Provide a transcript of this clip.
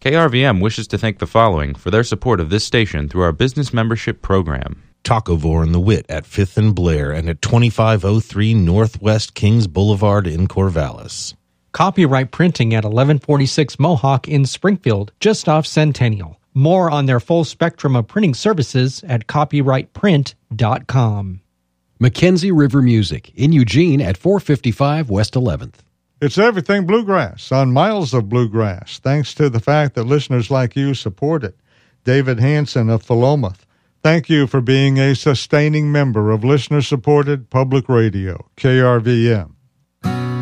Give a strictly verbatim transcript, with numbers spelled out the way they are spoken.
K R V M wishes to thank the following for their support of this station through our business membership program. Tacovore and the Wit at fifth and Blair and at twenty-five oh three Northwest Kings Boulevard in Corvallis. Copyright Printing at eleven forty-six Mohawk in Springfield, just off Centennial. More on their full spectrum of printing services at copyright print dot com. Mackenzie River Music in Eugene at four fifty-five West eleventh. It's Everything Bluegrass on Miles of Bluegrass, thanks to the fact that listeners like you support it. David Hanson of Philomath, thank you for being a sustaining member of listener-supported public radio, K R V M.